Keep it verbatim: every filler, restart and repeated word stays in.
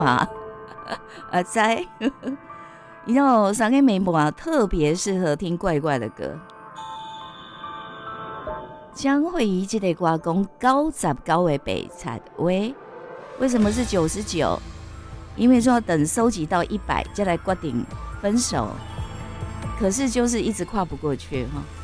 啊，啊在，你知道三个暝半特别适合听怪怪的歌。江蕙怡这个歌讲九十九个白菜喂，为什么是九十九？因为说要等收集到一百再来决定分手，可是就是一直跨不过去哈。